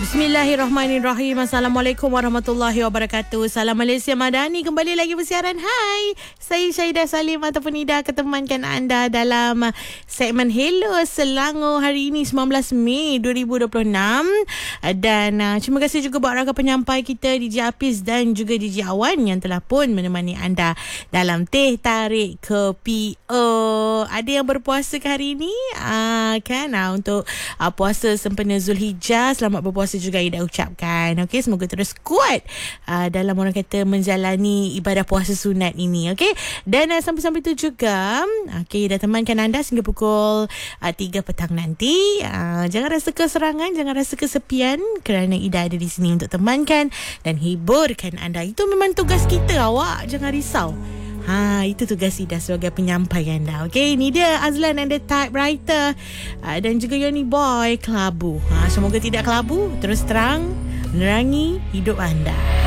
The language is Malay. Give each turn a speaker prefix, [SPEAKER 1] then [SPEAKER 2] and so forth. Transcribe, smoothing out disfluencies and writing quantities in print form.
[SPEAKER 1] Bismillahirrahmanirrahim. Assalamualaikum warahmatullahi wabarakatuh. Salam Malaysia Madani. Kembali lagi bersiaran. Hai, saya Syahidah Salim ataupun Ida akan temankan anda dalam segmen Hello Selangor hari ini 19 Mei 2026. Dan terima kasih juga buat rakan penyampai kita DJ Hafiz dan juga DJ Awan yang telah pun menemani anda dalam Teh Tarik Kopi. Ada yang berpuasa ke hari ini? Untuk puasa sempena Zulhijjah. Selamat berpuasa juga Ida ucapkan. Okey, semoga terus kuat dalam orang kata menjalani ibadah puasa sunat ini. Okey. Dan sampai-sampai itu juga Ida temankan anda sehingga pukul 3 petang nanti. Jangan rasa keserangan, jangan rasa kesepian kerana Ida ada di sini untuk temankan dan hiburkan anda. Itu memang tugas kita, awak jangan risau. Itu tugas Ida sebagai penyampai anda. Okey, ini dia Azlan and the Typewriter dan juga Yoni Boy Kelabu. Semoga tidak kelabu, terus terang menerangi hidup anda.